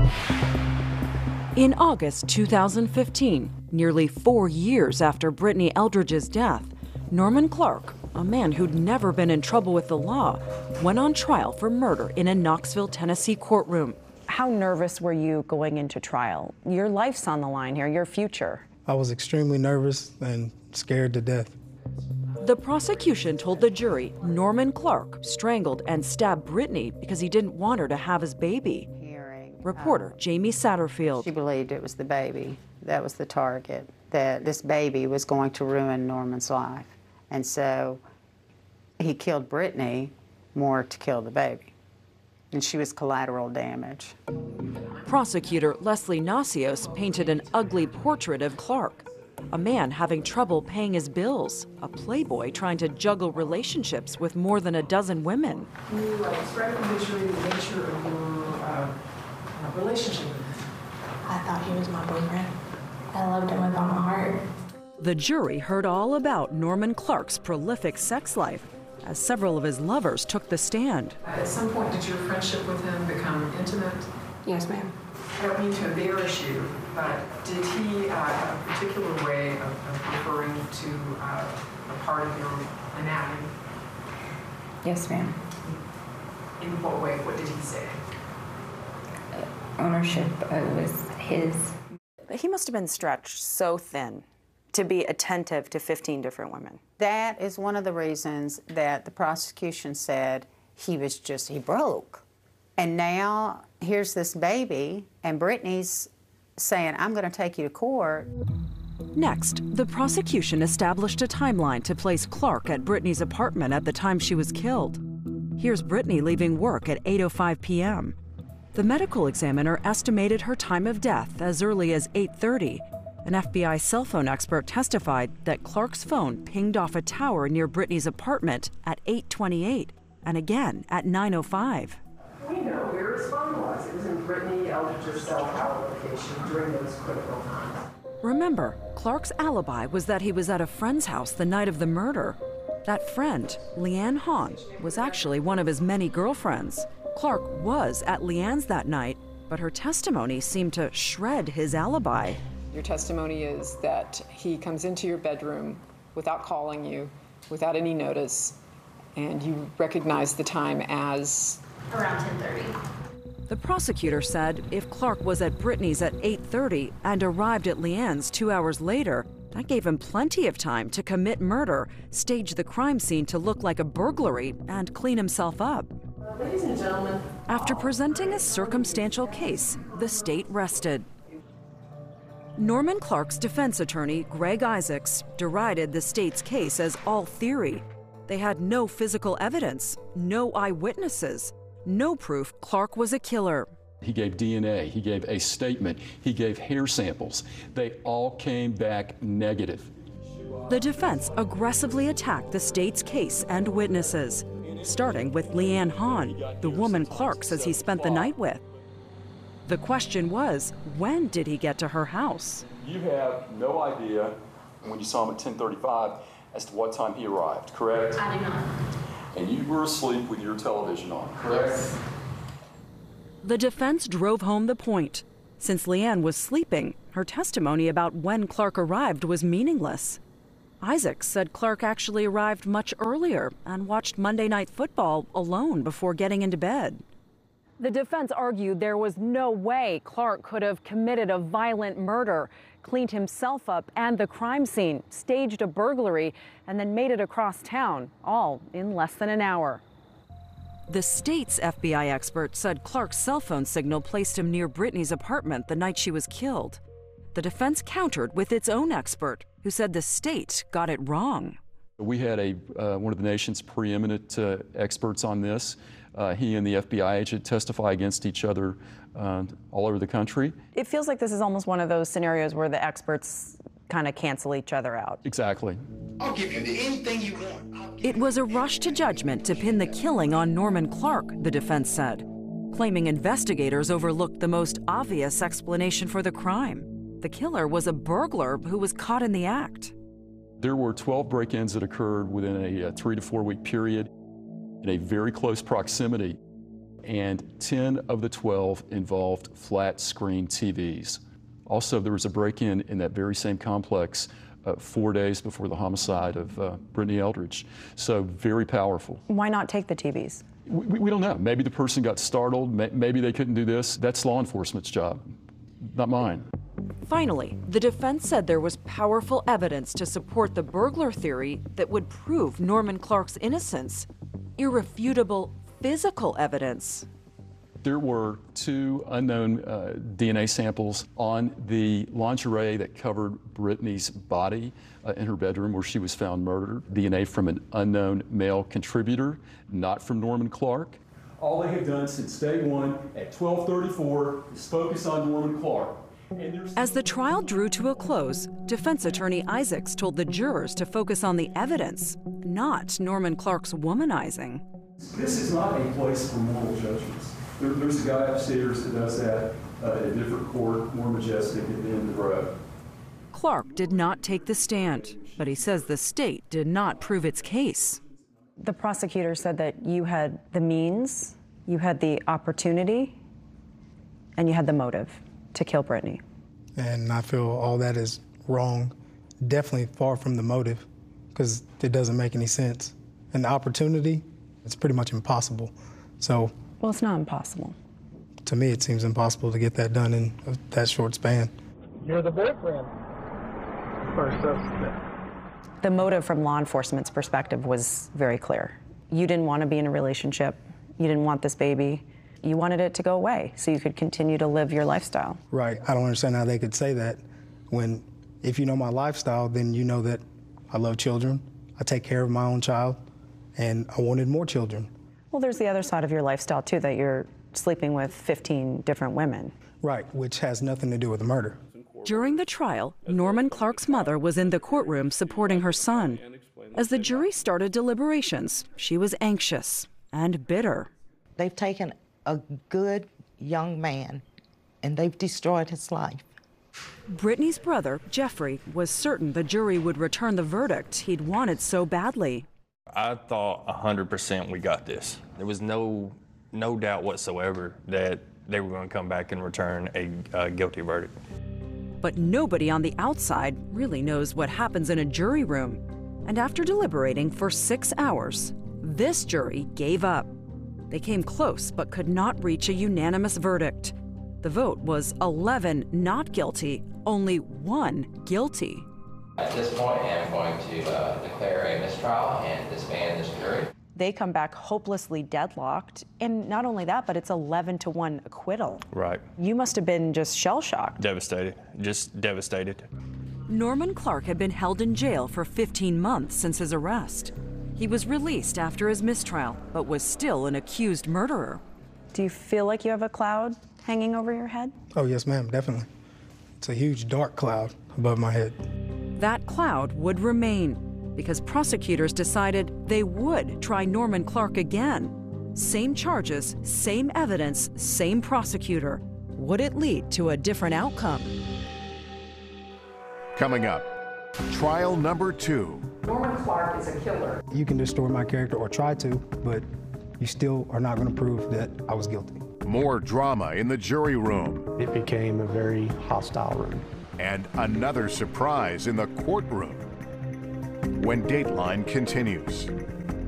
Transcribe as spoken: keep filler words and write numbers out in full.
In August two thousand fifteen, nearly four years after Brittany Eldridge's death, Norman Clark, a man who'd never been in trouble with the law, went on trial for murder in a Knoxville, Tennessee courtroom. How nervous were you going into trial? Your life's on the line here, your future. I was extremely nervous and scared to death. The prosecution told the jury Norman Clark strangled and stabbed Brittany because he didn't want her to have his baby. Reporter um, Jamie Satterfield. She believed it was the baby that was the target, that this baby was going to ruin Norman's life. And so he killed Brittany more to kill the baby. And she was collateral damage. Prosecutor Leslie Nasios painted an ugly portrait of Clark, a man having trouble paying his bills, a playboy trying to juggle relationships with more than a dozen women. Can you uh, describe the nature of your uh, relationship with him? I thought he was my boyfriend. I loved him with all my heart. The jury heard all about Norman Clark's prolific sex life as several of his lovers took the stand. At some point, did your friendship with him become intimate? Yes, ma'am. I don't mean to embarrass you, but did he uh, have a particular way of, of referring to uh, a part of your anatomy? Yes, ma'am. In what way? What did he say? Ownership, it was his. He must have been stretched so thin to be attentive to fifteen different women. That is one of the reasons that the prosecution said he was just, he broke. And now here's this baby, and Brittany's saying, I'm going to take you to court. Next, the prosecution established a timeline to place Clark at Brittany's apartment at the time she was killed. Here's Brittany leaving work at eight oh five p m The medical examiner estimated her time of death as early as eight thirty. An F B I cell phone expert testified that Clark's phone pinged off a tower near Brittany's apartment at eight twenty-eight and again at nine oh five. We know where his phone was. It was in Brittany Eldridge's cell tower location during those critical times. Remember, Clark's alibi was that he was at a friend's house the night of the murder. That friend, Leanne Hahn, was actually one of his many girlfriends. Clark was at Leanne's that night, but her testimony seemed to shred his alibi. Your testimony is that he comes into your bedroom without calling you, without any notice, and you recognize the time as? Around ten thirty. The prosecutor said if Clark was at Brittany's at eight thirty and arrived at Leanne's two hours later, that gave him plenty of time to commit murder, stage the crime scene to look like a burglary, and clean himself up. Ladies and gentlemen. After presenting a circumstantial case, the state rested. Norman Clark's defense attorney, Greg Isaacs, derided the state's case as all theory. They had no physical evidence, no eyewitnesses, no proof Clark was a killer. He gave D N A, he gave a statement, he gave hair samples. They all came back negative. The defense aggressively attacked the state's case and witnesses, starting with Leanne Hahn, the woman Clark says he spent the night with. The question was, when did he get to her house? You have no idea, when you saw him at ten thirty-five, as to what time he arrived, correct? I do not. And you were asleep with your television on, correct? Yes. The defense drove home the point. Since Leanne was sleeping, her testimony about when Clark arrived was meaningless. Isaacs said Clark actually arrived much earlier and watched Monday Night Football alone before getting into bed. The defense argued there was no way Clark could have committed a violent murder, cleaned himself up and the crime scene, staged a burglary, and then made it across town, all in less than an hour. The state's F B I expert said Clark's cell phone signal placed him near Brittany's apartment the night she was killed. The defense countered with its own expert, who said the state got it wrong. We had a uh, one of the nation's preeminent uh, experts on this. Uh, he and the F B I agent testify against each other uh, all over the country. It feels like this is almost one of those scenarios where the experts kind of cancel each other out. Exactly. I'll give you anything you want. It was a rush to judgment to pin the killing on Norman Clark, the defense said, claiming investigators overlooked the most obvious explanation for the crime. The killer was a burglar who was caught in the act. There were twelve break-ins that occurred within a, a three to four week period in a very close proximity. and ten of the twelve involved flat screen T Vs. Also, there was a break-in in that very same complex uh, four days before the homicide of uh, Brittany Eldridge. So very powerful. Why not take the T Vs? We, we don't know. Maybe the person got startled. Maybe they couldn't do this. That's law enforcement's job, not mine. Finally, the defense said there was powerful evidence to support the burglar theory that would prove Norman Clark's innocence. Irrefutable physical evidence. There were two unknown uh, D N A samples on the lingerie that covered Brittany's body uh, in her bedroom where she was found murdered. D N A from an unknown male contributor, not from Norman Clark. All they have done since day one at twelve thirty-four is focus on Norman Clark. As the trial drew to a close, defense attorney Isaacs told the jurors to focus on the evidence, not Norman Clark's womanizing. This is not a place for moral judgments. There, there's a guy upstairs that does that uh, at a different court, more majestic at the end of the road. Clark did not take the stand, but he says the state did not prove its case. The prosecutor said that you had the means, you had the opportunity, and you had the motive to kill Brittany. And I feel all that is wrong, definitely far from the motive, because it doesn't make any sense. And the opportunity, it's pretty much impossible. So, well, it's not impossible. To me, it seems impossible to get that done in that short span. You're the boyfriend. First suspect. The motive from law enforcement's perspective was very clear. You didn't want to be in a relationship. You didn't want this baby. You wanted it to go away so you could continue to live your lifestyle. Right. I don't understand how they could say that when, if you know my lifestyle, then you know that I love children, I take care of my own child, and I wanted more children. Well, there's the other side of your lifestyle, too, that you're sleeping with fifteen different women. Right, which has nothing to do with the murder. During the trial, Norman Clark's mother was in the courtroom supporting her son. As the jury started deliberations, she was anxious and bitter. They've taken a good young man, and they've destroyed his life. Brittany's brother, Jeffrey, was certain the jury would return the verdict he'd wanted so badly. I thought one hundred percent we got this. There was no, no doubt whatsoever that they were going to come back and return a, a guilty verdict. But nobody on the outside really knows what happens in a jury room. And after deliberating for six hours, this jury gave up. They came close but could not reach a unanimous verdict. The vote was eleven not guilty, only one guilty. At this point, I'm going to uh, declare a mistrial and disband this jury. They come back hopelessly deadlocked, and not only that, but it's eleven to one acquittal. Right. You must have been just shell-shocked. Devastated, just devastated. Norman Clark had been held in jail for fifteen months since his arrest. He was released after his mistrial, but was still an accused murderer. Do you feel like you have a cloud hanging over your head? Oh, yes, ma'am, definitely. It's a huge dark cloud above my head. That cloud would remain because prosecutors decided they would try Norman Clark again. Same charges, same evidence, same prosecutor. Would it lead to a different outcome? Coming up, trial number two. Norman Clark is a killer. You can distort my character or try to, but you still are not going to prove that I was guilty. More drama in the jury room. It became a very hostile room. And another surprise in the courtroom when Dateline continues.